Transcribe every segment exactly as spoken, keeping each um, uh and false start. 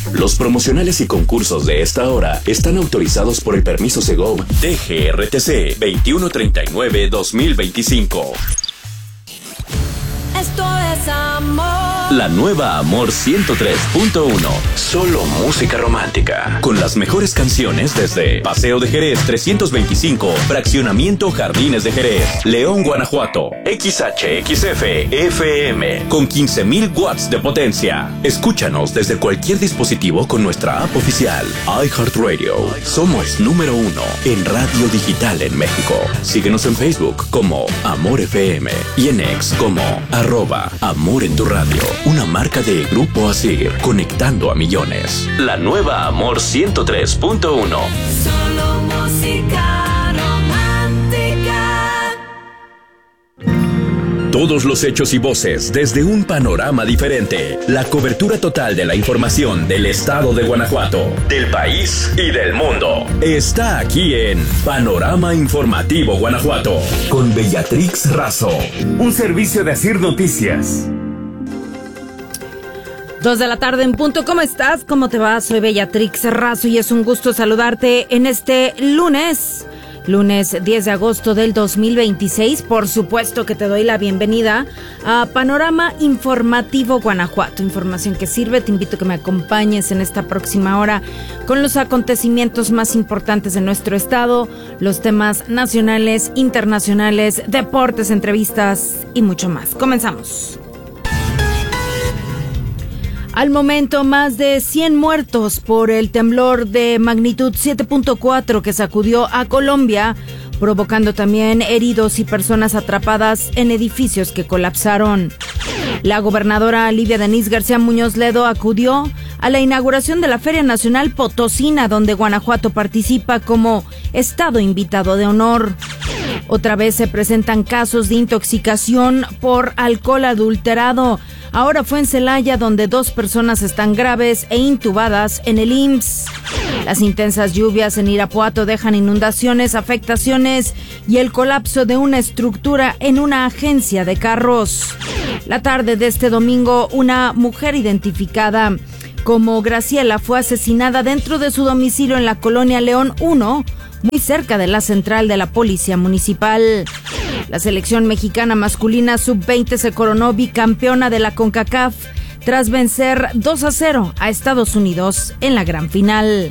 Los promocionales y concursos de esta hora están autorizados por el permiso Segov D G R T C veintiuno treinta y nueve guión dos mil veinticinco. Esto es amor. La nueva Amor ciento tres punto uno. Solo música romántica. Con las mejores canciones desde Paseo de Jerez trescientos veinticinco, Fraccionamiento Jardines de Jerez, León, Guanajuato. X H X F F M con quince mil watts de potencia. Escúchanos desde cualquier dispositivo con nuestra app oficial iHeartRadio. Somos número uno en radio digital en México. Síguenos en Facebook como Amor F M y en X como arroba Amor en tu radio. Una marca de Grupo Asir, conectando a millones. La nueva Amor ciento tres punto uno. Solo música romántica. Todos los hechos y voces desde un panorama diferente. La cobertura total de la información del estado de Guanajuato, del país y del mundo. Está aquí en Panorama Informativo Guanajuato, con Bellatrix Razo. Un servicio de Asir Noticias. Dos de la tarde en punto. ¿Cómo estás? ¿Cómo te va? Soy Bellatrix Razo y es un gusto saludarte en este lunes. Lunes diez de agosto del dos mil veintiséis. Por supuesto que te doy la bienvenida a Panorama Informativo Guanajuato. Información que sirve. Te invito a que me acompañes en esta próxima hora con los acontecimientos más importantes de nuestro estado, los temas nacionales, internacionales, deportes, entrevistas y mucho más. Comenzamos. Al momento, más de cien muertos por el temblor de magnitud siete punto cuatro que sacudió a Colombia, provocando también heridos y personas atrapadas en edificios que colapsaron. La gobernadora Livia Denisse García Muñoz Ledo acudió a la inauguración de la Feria Nacional Potosina, donde Guanajuato participa como estado invitado de honor. Otra vez se presentan casos de intoxicación por alcohol adulterado. Ahora fue en Celaya, donde dos personas están graves e intubadas en el I M S S. Las intensas lluvias en Irapuato dejan inundaciones, afectaciones y el colapso de una estructura en una agencia de carros. La tarde de este domingo, una mujer identificada como Graciela fue asesinada dentro de su domicilio en la colonia León uno, muy cerca de la central de la Policía Municipal. La selección mexicana masculina sub veinte se coronó bicampeona de la CONCACAF tras vencer dos a cero a Estados Unidos en la gran final.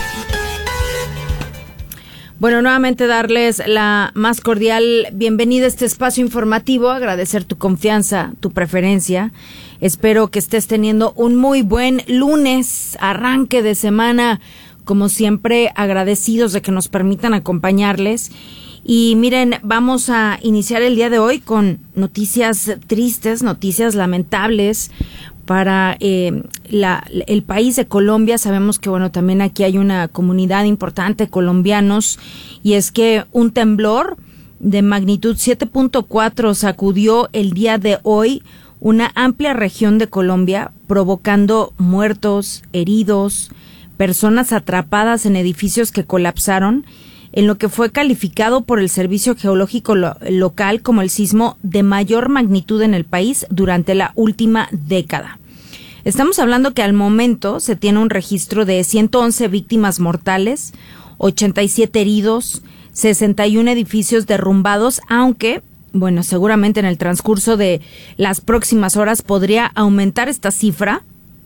Bueno, nuevamente darles la más cordial bienvenida a este espacio informativo, agradecer tu confianza, tu preferencia. Espero que estés teniendo un muy buen lunes, arranque de semana, como siempre agradecidos de que nos permitan acompañarles. Y miren, vamos a iniciar el día de hoy con noticias tristes, noticias lamentables para eh, la, el país de Colombia. Sabemos que, bueno, también aquí hay una comunidad importante de colombianos, y es que un temblor de magnitud siete punto cuatro sacudió el día de hoy una amplia región de Colombia, provocando muertos, heridos, personas atrapadas en edificios que colapsaron, en lo que fue calificado por el Servicio Geológico lo- local como el sismo de mayor magnitud en el país durante la última década. Estamos hablando que al momento se tiene un registro de ciento once víctimas mortales, ochenta y siete heridos, sesenta y uno edificios derrumbados, aunque, bueno, seguramente en el transcurso de las próximas horas podría aumentar esta cifra.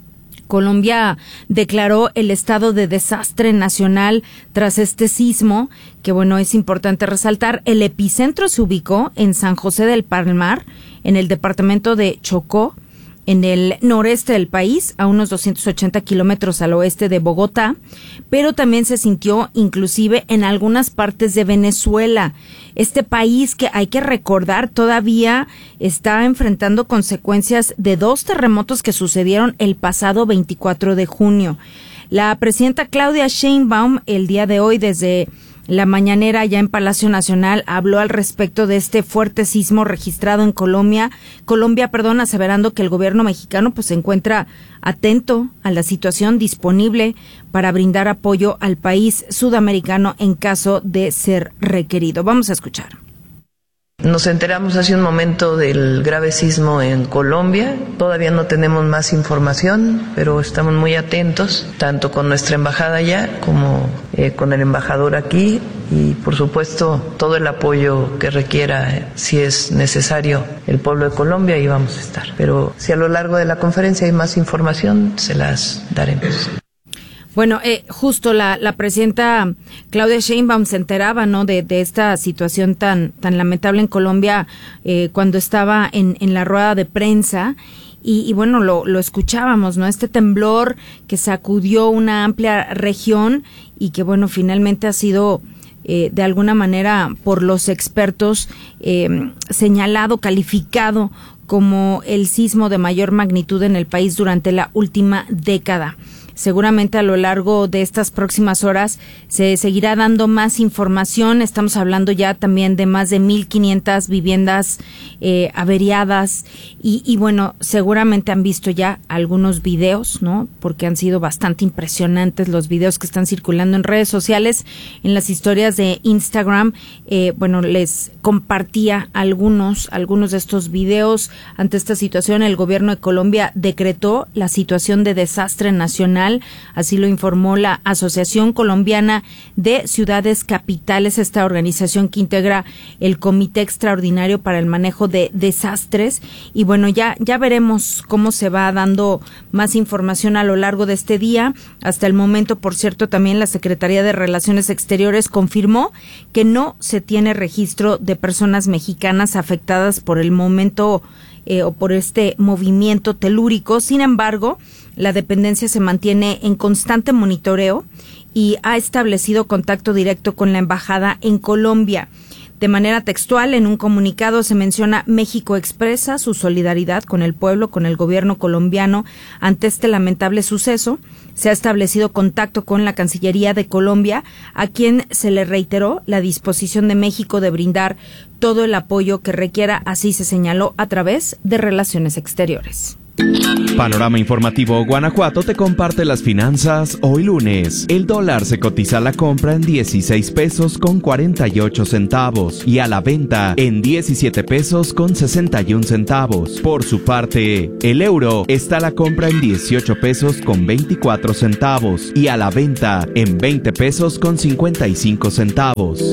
Colombia declaró el estado de desastre nacional tras este sismo, que, bueno, es importante resaltar. El epicentro se ubicó en San José del Palmar, en el departamento de Chocó, en el noreste del país, a unos doscientos ochenta kilómetros al oeste de Bogotá, pero también se sintió inclusive en algunas partes de Venezuela. Este país, que hay que recordar, todavía está enfrentando consecuencias de dos terremotos que sucedieron el pasado veinticuatro de junio. La presidenta Claudia Sheinbaum el día de hoy, desde la mañanera ya en Palacio Nacional, habló al respecto de este fuerte sismo registrado en Colombia, Colombia, perdón, aseverando que el gobierno mexicano pues se encuentra atento a la situación, disponible para brindar apoyo al país sudamericano en caso de ser requerido. Vamos a escuchar. Nos enteramos hace un momento del grave sismo en Colombia. Todavía no tenemos más información, pero estamos muy atentos, tanto con nuestra embajada allá como eh, con el embajador aquí. Y, por supuesto, todo el apoyo que requiera, eh, si es necesario, el pueblo de Colombia, ahí vamos a estar. Pero si a lo largo de la conferencia hay más información, se las daremos. Bueno, eh, justo la, la presidenta Claudia Sheinbaum se enteraba, ¿no?, de, de esta situación tan tan lamentable en Colombia eh, cuando estaba en, en la rueda de prensa y, y bueno, lo, lo escuchábamos, ¿no?, este temblor que sacudió una amplia región y que, bueno, finalmente ha sido eh, de alguna manera por los expertos eh, señalado, calificado como el sismo de mayor magnitud en el país durante la última década. Seguramente a lo largo de estas próximas horas se seguirá dando más información. Estamos hablando ya también de más de mil quinientas viviendas eh, averiadas y, y bueno, seguramente han visto ya algunos videos, ¿no? Porque han sido bastante impresionantes los videos que están circulando en redes sociales, en las historias de Instagram. Eh, bueno, les compartía algunos, algunos de estos videos. Ante esta situación, el gobierno de Colombia decretó la situación de desastre nacional. Así lo informó la Asociación Colombiana de Ciudades Capitales, esta organización que integra el Comité Extraordinario para el Manejo de Desastres. Y bueno, ya, ya veremos cómo se va dando más información a lo largo de este día. Hasta el momento, por cierto, también la Secretaría de Relaciones Exteriores confirmó que no se tiene registro de personas mexicanas afectadas por el momento eh, o por este movimiento telúrico. Sin embargo, la dependencia se mantiene en constante monitoreo y ha establecido contacto directo con la embajada en Colombia. De manera textual, en un comunicado se menciona: México expresa su solidaridad con el pueblo, con el gobierno colombiano ante este lamentable suceso. Se ha establecido contacto con la Cancillería de Colombia, a quien se le reiteró la disposición de México de brindar todo el apoyo que requiera, así se señaló a través de Relaciones Exteriores. Panorama Informativo Guanajuato te comparte las finanzas hoy lunes. El dólar se cotiza a la compra en dieciséis pesos con cuarenta y ocho centavos y a la venta en diecisiete pesos con sesenta y un centavos. Por su parte, el euro está a la compra en dieciocho pesos con veinticuatro centavos y a la venta en veinte pesos con cincuenta y cinco centavos.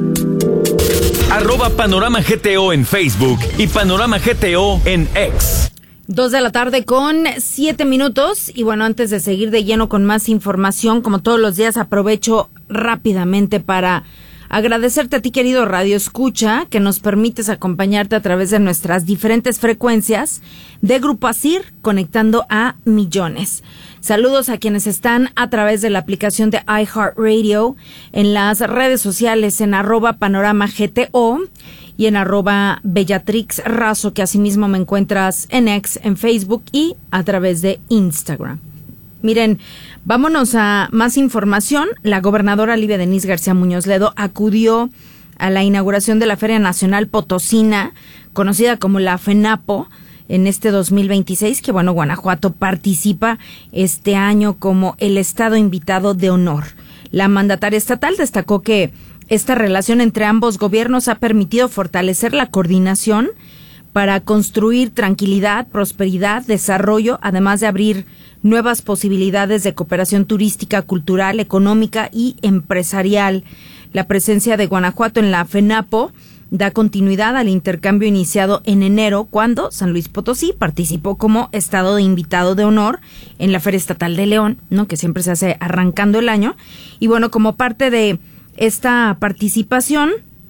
Arroba Panorama G T O en Facebook y Panorama G T O en X. Dos de la tarde con siete minutos. Y bueno, antes de seguir de lleno con más información, como todos los días, aprovecho rápidamente para agradecerte a ti, querido Radio Escucha, que nos permites acompañarte a través de nuestras diferentes frecuencias de Grupo Asir, conectando a millones. Saludos a quienes están a través de la aplicación de iHeartRadio, en las redes sociales en arroba Panorama G T O y en arroba Bellatrix Razo, que asimismo me encuentras en X, en Facebook y a través de Instagram. Miren, vámonos a más información. La gobernadora Livia Denisse García Muñoz Ledo acudió a la inauguración de la Feria Nacional Potosina, conocida como la FENAPO, en este dos mil veintiséis, que bueno, Guanajuato participa este año como el estado invitado de honor. La mandataria estatal destacó que esta relación entre ambos gobiernos ha permitido fortalecer la coordinación para construir tranquilidad, prosperidad, desarrollo, además de abrir nuevas posibilidades de cooperación turística, cultural, económica y empresarial. La presencia de Guanajuato en la FENAPO da continuidad al intercambio iniciado en enero, cuando San Luis Potosí participó como estado de invitado de honor en la Feria Estatal de León, ¿no?, que siempre se hace arrancando el año. Y bueno, como parte de esta participación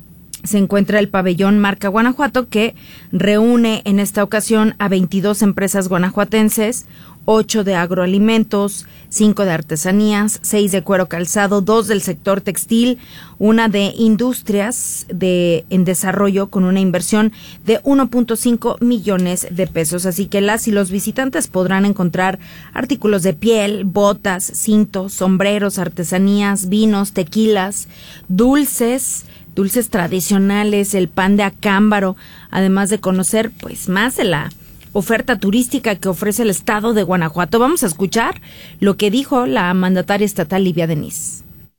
se encuentra el pabellón Marca Guanajuato, que reúne en esta ocasión a veintidós empresas guanajuatenses, ocho de agroalimentos, cinco de artesanías, seis de cuero calzado, dos del sector textil, una de industrias de en desarrollo con una inversión de uno punto cinco millones de pesos. Así que las y los visitantes podrán encontrar artículos de piel, botas, cintos, sombreros, artesanías, vinos, tequilas, dulces, dulces tradicionales, el pan de acámbaro, además de conocer pues más de la oferta turística que ofrece el estado de Guanajuato. Vamos a escuchar lo que dijo la mandataria estatal Livia Denisse.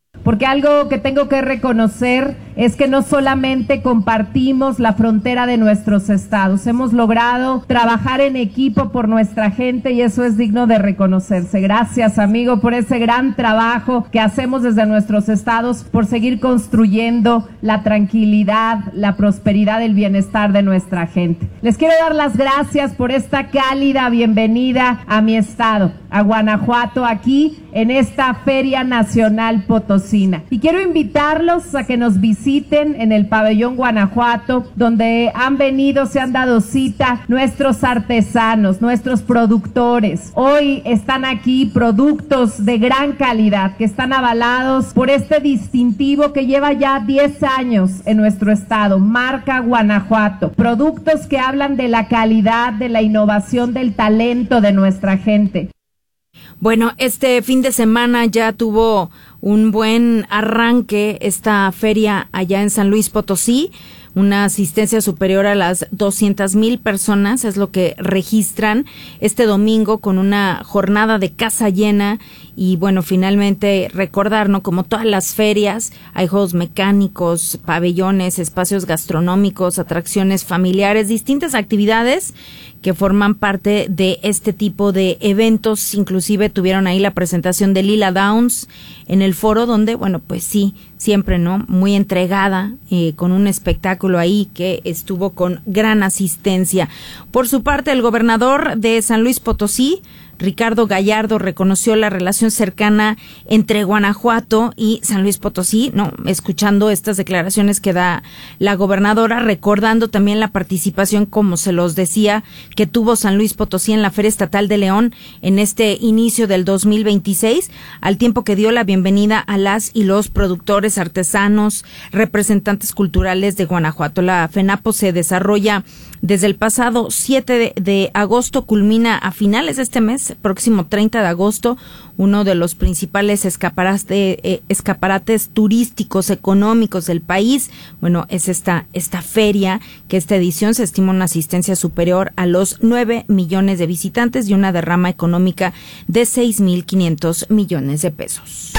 Porque algo que tengo que reconocer es que no solamente compartimos la frontera de nuestros estados, hemos logrado trabajar en equipo por nuestra gente y eso es digno de reconocerse. Gracias, amigo, por ese gran trabajo que hacemos desde nuestros estados, por seguir construyendo la tranquilidad, la prosperidad, el bienestar de nuestra gente. Les quiero dar las gracias por esta cálida bienvenida a mi estado, a Guanajuato, aquí en esta Feria Nacional Potosina. Y quiero invitarlos a que nos visiten en el pabellón Guanajuato, donde han venido, se han dado cita nuestros artesanos, nuestros productores. Hoy están aquí productos de gran calidad que están avalados por este distintivo que lleva ya diez años en nuestro estado, marca Guanajuato. Productos que hablan de la calidad, de la innovación, del talento de nuestra gente. Bueno, este fin de semana ya tuvo un buen arranque esta feria allá en San Luis Potosí. Una asistencia superior a las doscientas mil personas es lo que registran este domingo, con una jornada de casa llena. Y bueno, finalmente recordar, ¿no? Como todas las ferias, hay juegos mecánicos, pabellones, espacios gastronómicos, atracciones familiares, distintas actividades que forman parte de este tipo de eventos. Inclusive tuvieron ahí la presentación de Lila Downs en el foro, donde, bueno, pues sí, siempre, ¿no? Muy entregada, eh, con un espectáculo ahí que estuvo con gran asistencia. Por su parte, el gobernador de San Luis Potosí, Ricardo Gallardo, reconoció la relación cercana entre Guanajuato y San Luis Potosí, no, escuchando estas declaraciones que da la gobernadora, recordando también la participación, como se los decía, que tuvo San Luis Potosí en la Feria Estatal de León en este inicio del dos mil veintiséis, al tiempo que dio la bienvenida a las y los productores, artesanos, representantes culturales de Guanajuato. La FENAPO se desarrolla desde el pasado siete de, de agosto, culmina a finales de este mes, próximo treinta de agosto, uno de los principales escaparates, eh, escaparates turísticos económicos del país. Bueno, es esta, esta feria, que esta edición se estima una asistencia superior a los nueve millones de visitantes y una derrama económica de seis mil quinientos millones de pesos.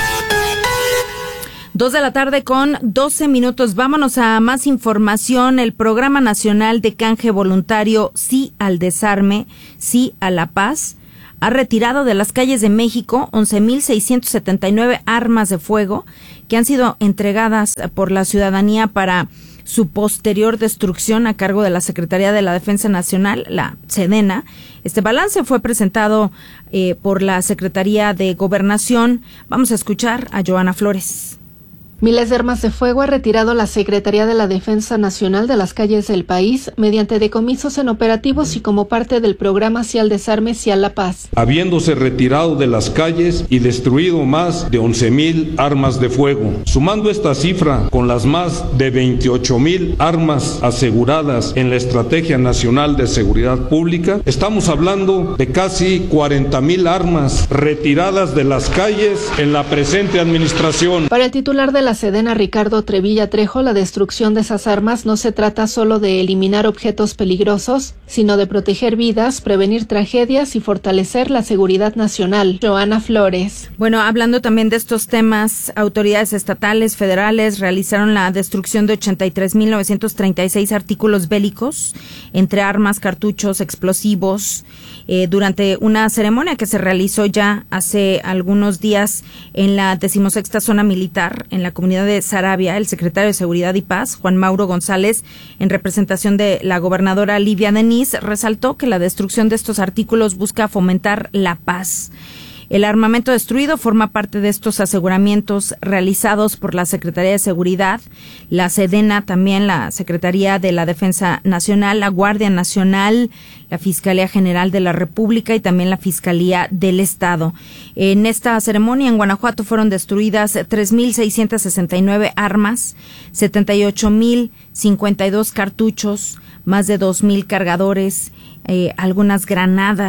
Dos de la tarde con doce minutos. Vámonos a más información. El Programa Nacional de Canje Voluntario Sí al Desarme, Sí a la Paz, ha retirado de las calles de México once mil seiscientas setenta y nueve armas de fuego que han sido entregadas por la ciudadanía para su posterior destrucción a cargo de la Secretaría de la Defensa Nacional, la Sedena. Este balance fue presentado eh, por la Secretaría de Gobernación. Vamos a escuchar a Joana Flores. Miles de armas de fuego ha retirado la Secretaría de la Defensa Nacional de las calles del país mediante decomisos en operativos y como parte del programa Sí al Desarme, Sí a la Paz. Habiéndose retirado de las calles y destruido más de once mil armas de fuego. Sumando esta cifra con las más de veintiocho mil armas aseguradas en la Estrategia Nacional de Seguridad Pública, estamos hablando de casi cuarenta mil armas retiradas de las calles en la presente administración. Para el titular de la La Sedena, Ricardo Trevilla Trejo, la destrucción de esas armas no se trata solo de eliminar objetos peligrosos, sino de proteger vidas, prevenir tragedias y fortalecer la seguridad nacional. Joana Flores. Bueno, hablando también de estos temas, autoridades estatales, federales realizaron la destrucción de ochenta y tres mil novecientos treinta y seis artículos bélicos, entre armas, cartuchos, explosivos, eh, durante una ceremonia que se realizó ya hace algunos días en la decimosexta zona militar, en la comunidad de Saravia. El secretario de Seguridad y Paz, Juan Mauro González, en representación de la gobernadora Livia Denis, resaltó que la destrucción de estos artículos busca fomentar la paz. El armamento destruido forma parte de estos aseguramientos realizados por la Secretaría de Seguridad, la Sedena, también la Secretaría de la Defensa Nacional, la Guardia Nacional, la Fiscalía General de la República y también la Fiscalía del Estado. En esta ceremonia en Guanajuato fueron destruidas tres mil seiscientas sesenta y nueve armas, setenta y ocho mil cincuenta y dos cartuchos, más de dos mil cargadores, eh, algunas granadas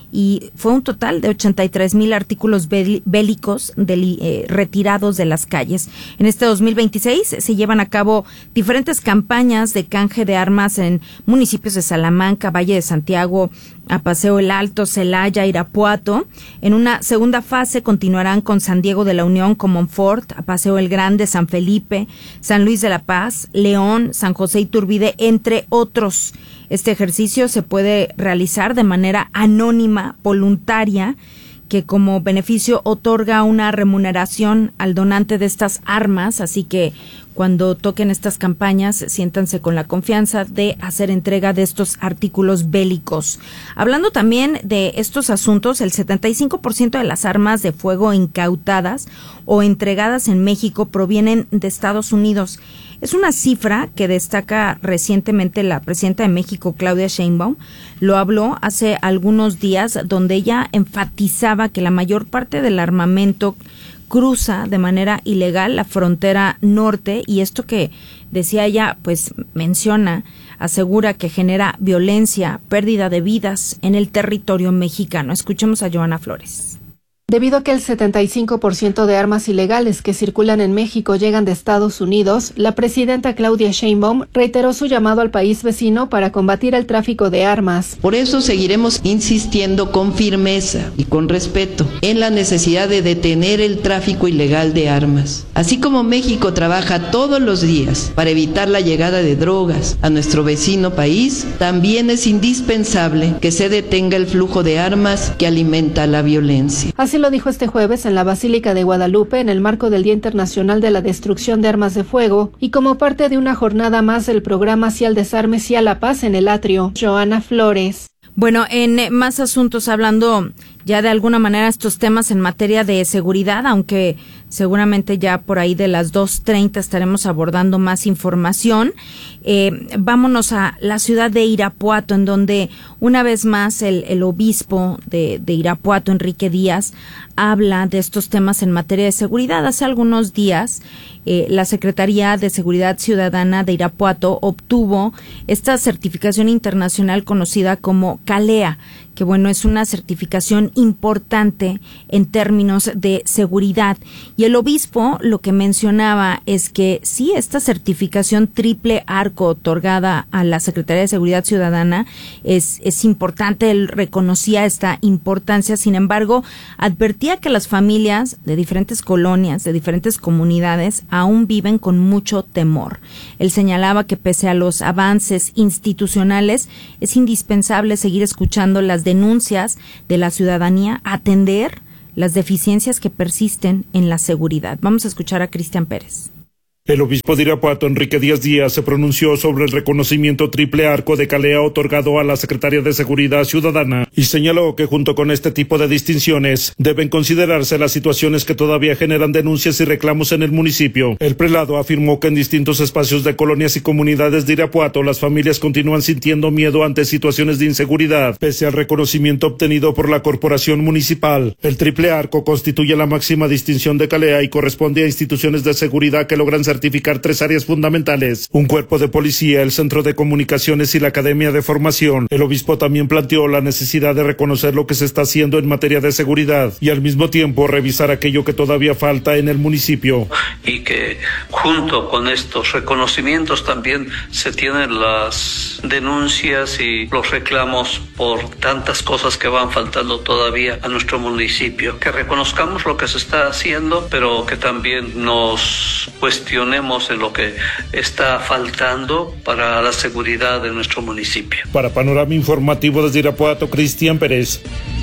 y fue un total de ochenta y tres mil artículos bélicos del, eh, retirados de las calles. En este dos mil veintiséis se llevan a cabo diferentes campañas de canje de armas en municipios de Salamanca, Valle de Santiago, Apaseo el Alto, Celaya, Irapuato. En una segunda fase continuarán con San Diego de la Unión, Comonfort, Apaseo el Grande, San Felipe, San Luis de la Paz, León, San José Iturbide, entre otros. Este ejercicio se puede realizar de manera anónima, voluntaria, que como beneficio otorga una remuneración al donante de estas armas, así que cuando toquen estas campañas, siéntanse con la confianza de hacer entrega de estos artículos bélicos. Hablando también de estos asuntos, el setenta y cinco por ciento de las armas de fuego incautadas o entregadas en México provienen de Estados Unidos. Es una cifra que destaca recientemente la presidenta de México, Claudia Sheinbaum. Lo habló hace algunos días, donde ella enfatizaba que la mayor parte del armamento cruza de manera ilegal la frontera norte, y esto que decía ella, pues menciona, asegura que genera violencia, pérdida de vidas en el territorio mexicano. Escuchemos a Joana Flores. Debido a que el setenta y cinco por ciento de armas ilegales que circulan en México llegan de Estados Unidos, la presidenta Claudia Sheinbaum reiteró su llamado al país vecino para combatir el tráfico de armas. Por eso seguiremos insistiendo con firmeza y con respeto en la necesidad de detener el tráfico ilegal de armas. Así como México trabaja todos los días para evitar la llegada de drogas a nuestro vecino país, también es indispensable que se detenga el flujo de armas que alimenta la violencia. Así lo dijo este jueves en la Basílica de Guadalupe en el marco del Día Internacional de la Destrucción de Armas de Fuego y como parte de una jornada más del programa Sí al Desarme, Sí a la Paz en el atrio. Joana Flores. Bueno, en más asuntos, hablando ya de alguna manera estos temas en materia de seguridad, aunque seguramente ya por ahí de las dos treinta estaremos abordando más información. Eh, vámonos a la ciudad de Irapuato, en donde una vez más el, el obispo de, de Irapuato, Enrique Díaz, habla de estos temas en materia de seguridad. Hace algunos días eh, la Secretaría de Seguridad Ciudadana de Irapuato obtuvo esta certificación internacional conocida como CALEA, que bueno, es una certificación importante en términos de seguridad. Y el obispo lo que mencionaba es que sí, esta certificación triple arco otorgada a la Secretaría de Seguridad Ciudadana es, es importante. Él reconocía esta importancia, sin embargo, advertía que las familias de diferentes colonias, de diferentes comunidades, aún viven con mucho temor. Él señalaba que pese a los avances institucionales, es indispensable seguir escuchando las denuncias de la ciudadanía, atender las deficiencias que persisten en la seguridad. Vamos a escuchar a Cristian Pérez. El obispo de Irapuato, Enrique Díaz Díaz, se pronunció sobre el reconocimiento triple arco de CALEA otorgado a la Secretaría de Seguridad Ciudadana y señaló que junto con este tipo de distinciones deben considerarse las situaciones que todavía generan denuncias y reclamos en el municipio. El prelado afirmó que en distintos espacios de colonias y comunidades de Irapuato las familias continúan sintiendo miedo ante situaciones de inseguridad, pese al reconocimiento obtenido por la corporación municipal. El triple arco constituye la máxima distinción de CALEA y corresponde a instituciones de seguridad que logran ser certificar tres áreas fundamentales: un cuerpo de policía, el centro de comunicaciones y la academia de formación. El obispo también planteó la necesidad de reconocer lo que se está haciendo en materia de seguridad y al mismo tiempo revisar aquello que todavía falta en el municipio. Y que junto con estos reconocimientos también se tienen las denuncias y los reclamos por tantas cosas que van faltando todavía a nuestro municipio. Que reconozcamos lo que se está haciendo, pero que también nos cuestionemos en lo que está faltando para la seguridad de nuestro municipio. Para Panorama Informativo desde Irapuato, Cristian Pérez.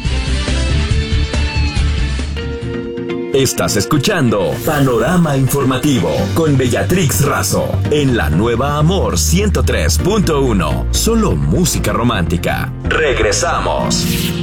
Estás escuchando Panorama Informativo con Bellatrix Razo en la nueva Amor ciento tres punto uno. Solo música romántica. Regresamos.